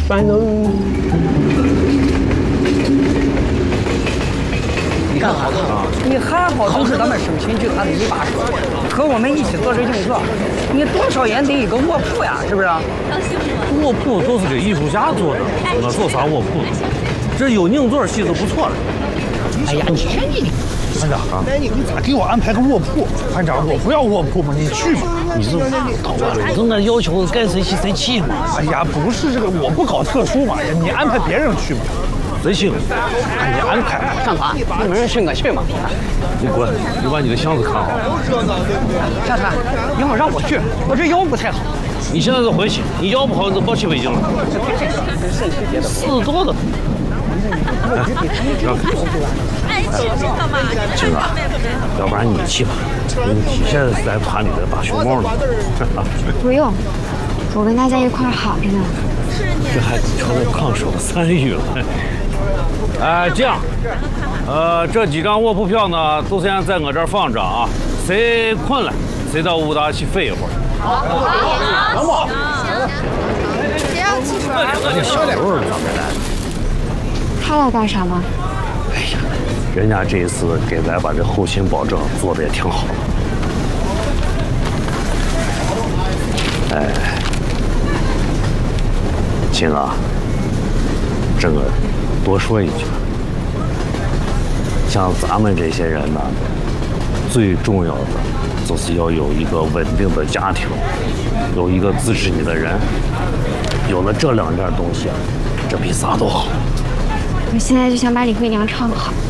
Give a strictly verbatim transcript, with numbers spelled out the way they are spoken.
反正你看好啊，你还好都是咱们省亲剧团的一把手，和我们一起做这硬座，你多少也得一个卧铺呀，是不是？ 卧铺都是给艺术家做的，我做啥卧铺？这有硬座戏就不错了。 哎呀，你看你， 团长啊，你咋给我安排个卧铺？团长，我不要卧铺嘛，你去吧。 你这老板总得要求该谁去谁去嘛。 哎呀，不是这个，我不搞特殊嘛，你安排别人去嘛。 谁去？ 哎，你安排。 干嘛？你没人去我去嘛？ 你滚！你把你的箱子看好。 下川，一会儿让我去，我这腰不太好。 你现在就回去，你腰不好你就别去北京了。事多的。 哎，去这个嘛， 金子，要不然你去吧，你现在是在团里的大熊猫呢。 不用，我跟大家一块儿好着呢。 这还成了抗手参与了。哎，这样，呃，这几张卧铺票呢，都先在我这儿放着啊。谁困了，谁到武大去睡一会儿。 能不？ 谁要汽水？ 这小刘儿咋没来？ 他来干啥吗？ 哎呀，人家这一次给咱把这后勤保证做的也挺好。哎，亲啊，这个多说一句，像咱们这些人呢，最重要的就是要有一个稳定的家庭，有一个支持你的人，有了这两件东西，这比啥都好。 我现在就想把李慧娘唱好。